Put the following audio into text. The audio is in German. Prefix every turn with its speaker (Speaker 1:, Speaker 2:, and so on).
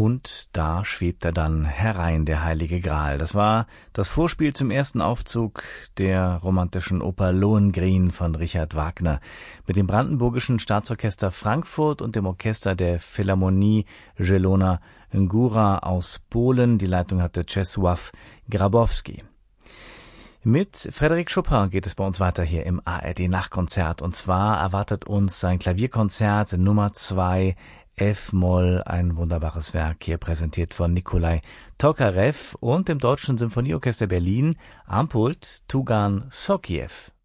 Speaker 1: Und da schwebt er dann herein, der Heilige Gral. Das war das Vorspiel zum ersten Aufzug der romantischen Oper Lohengrin von Richard Wagner mit dem Brandenburgischen Staatsorchester Frankfurt und dem Orchester der Philharmonie Zielona Góra aus Polen. Die Leitung hatte Czesław Grabowski. Mit Frédéric Chopin geht es bei uns weiter hier im ARD-Nachtkonzert. Und zwar erwartet uns sein Klavierkonzert Nummer 2 F-Moll, ein wunderbares Werk, hier präsentiert von Nikolai Tokarev und dem Deutschen Symphonieorchester Berlin, am Pult Tugan Sokiev.